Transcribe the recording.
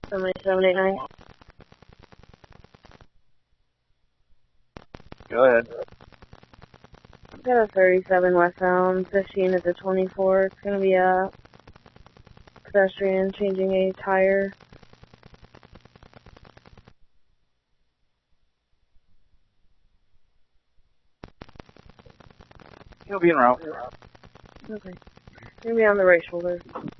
78789. Go ahead. Got a 37 westbound, 15 at the 24. It's going to be a pedestrian changing a tire. He'll be en route. Okay. Going to be on the right shoulder.